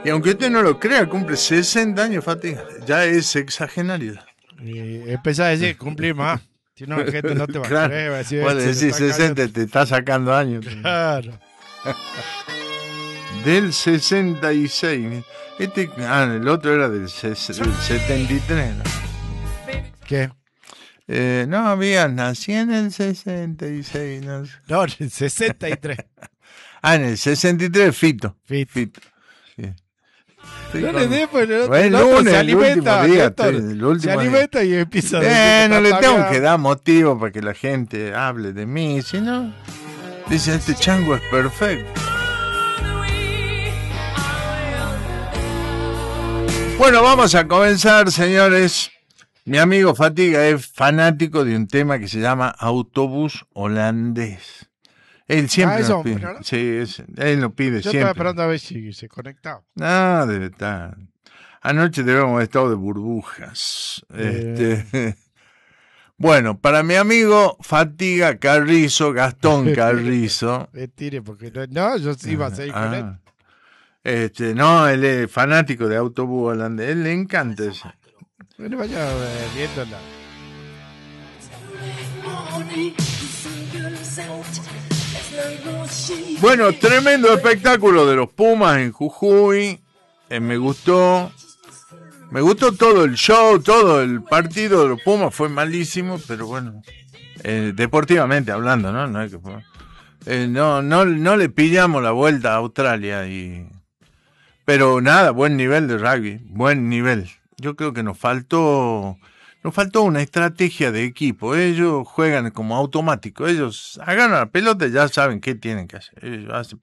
Y aunque usted no lo crea, cumple 60 años, Fatiga. Ya es sexagenario. Y empezás a decir, cumplí más. Si no, la gente no te va a Claro. creer. Va a decir, Vos le "Este decís se está 60, cayendo". te está sacando años. Claro. Del 66. El otro era del 73. ¿No? ¿Qué? No, había nací en el 66. No sé. No, en el 63. En el 63, Fito. Fito. Sí. No le dé, pues el Bueno, otro lunes, se el último alimenta, día, Néstor. el último Se día. alimenta y empieza a decir que No le está tengo bien. que dar motivo para que la gente hable de mí, si no, dice, este chango es perfecto. Bueno, vamos a comenzar, señores. Mi amigo Fatiga es fanático de un tema que se llama Autobús Holandés. Él siempre eso, nos pide. ¿no? Sí, él lo pide Yo siempre. estaba esperando a ver si se conectaba. No, debe estar. Anoche debemos haber estado de burbujas. Bueno, para mi amigo Fatiga Carrizo, Gastón Carrizo. Retire, porque no, yo sí iba a seguir con él. No, él es fanático de Autobús Holandés. Él le encanta eso. Bueno, vaya viéndola. Bueno, tremendo espectáculo de los Pumas en Jujuy. Me gustó todo el show, todo el partido de los Pumas fue malísimo, pero bueno, deportivamente hablando, ¿no? No, no le pillamos la vuelta a Australia pero nada, buen nivel de rugby, buen nivel. Yo creo que nos faltó una estrategia de equipo. Ellos juegan como automático. Ellos agarran la pelota y ya saben qué tienen que hacer. Ellos hacen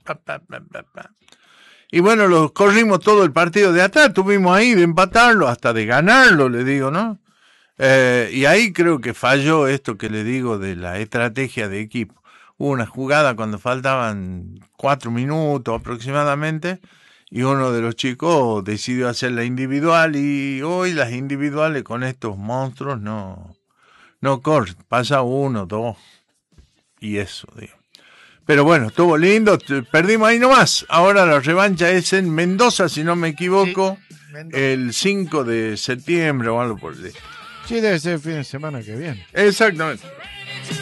Y bueno, los corrimos todo el partido de atrás. Tuvimos ahí de empatarlo hasta de ganarlo, le digo, ¿no? Y ahí creo que falló esto que le digo de la estrategia de equipo. Hubo una jugada cuando faltaban 4 minutos aproximadamente. Y uno de los chicos decidió hacer la individual y hoy las individuales con estos monstruos no corren. Pasa 1, 2 y eso, digo. Pero bueno, estuvo lindo, perdimos ahí nomás. Ahora la revancha es en Mendoza, si no me equivoco, sí, el 5 de septiembre o algo por el estilo. Sí, debe ser el fin de semana que viene. Exactamente.